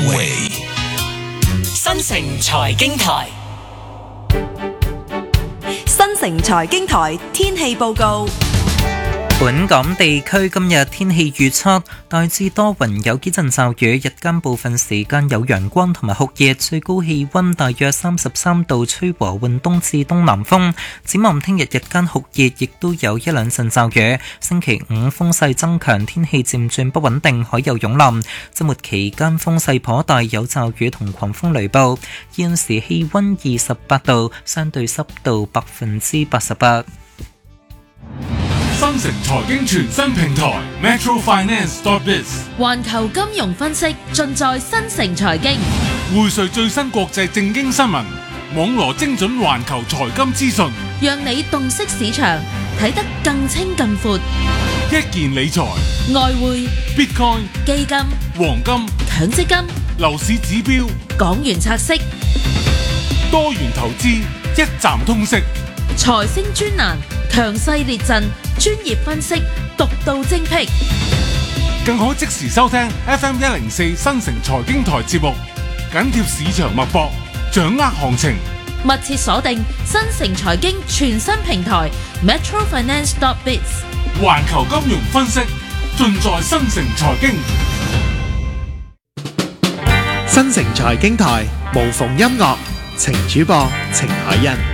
way。新城財經台， 新城財經台天氣報告。 本港地區今日天氣預測大致多雲，有幾陣驟雨，日間部分時間有陽光同埋酷熱，最高氣溫大約33度，吹和緩東至東南風。展望聽日日間酷熱，亦都有一兩陣驟雨。星期五風勢增強，天氣漸轉不穩定，海有湧浪。周末期間風勢頗大，有驟雨同狂風雷暴。現時氣溫28度，相對濕度88%。 新城財經全新平台 metrofinance.biz， 環球金融分析盡在新城財經， 匯萃最新國際政經新聞，網羅精準環球財金資訊， 讓你洞悉市場，睇得更清更闊。 一件理財、 外匯、 Bitcoin、 基金、 黃金、 強積金、 樓市指標、 港元拆息、 多元投資，一站通識。 財星專欄，強勢列陣，專業分析，獨到精闢， 更可即時收聽 FM104 新城財經台節目，緊貼市場脈搏，掌握行情。 密切鎖定新城財經全新平台 metrofinance.biz， 環球金融分析盡在新城財經。 新城財經台無縫音樂，情主播程海欣。